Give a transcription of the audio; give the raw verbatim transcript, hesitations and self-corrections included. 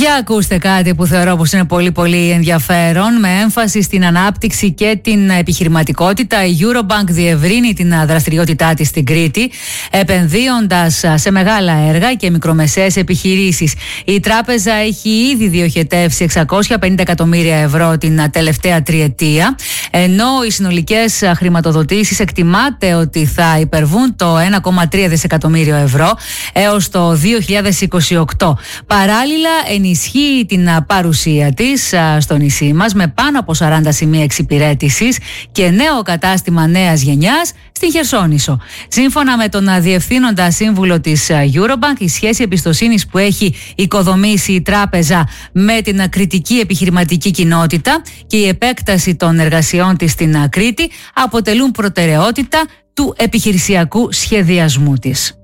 Για ακούστε κάτι που θεωρώ πως είναι πολύ πολύ ενδιαφέρον. Με έμφαση στην ανάπτυξη και την επιχειρηματικότητα, η Eurobank διευρύνει την δραστηριότητά της στην Κρήτη, επενδύοντας σε μεγάλα έργα και μικρομεσαίες επιχειρήσεις. Η τράπεζα έχει ήδη διοχετεύσει εξακόσια πενήντα εκατομμύρια ευρώ την τελευταία τριετία, ενώ οι συνολικές χρηματοδοτήσεις εκτιμάται ότι θα υπερβούν το ένα κόμμα τρία δισεκατομμύριο ευρώ έως το δύο χιλιάδες είκοσι οκτώ. Παράλληλα, ενισχύει την παρουσία της στο νησί μας με πάνω από σαράντα σημεία εξυπηρέτησης και νέο κατάστημα νέας γενιάς στην Χερσόνησο. Σύμφωνα με τον διευθύνοντα σύμβουλο της Eurobank, η σχέση εμπιστοσύνης που έχει οικοδομήσει η τράπεζα με την κρητική επιχειρηματική κοινότητα και η επέκταση των εργασιών της στην Κρήτη αποτελούν προτεραιότητα του επιχειρησιακού σχεδιασμού της.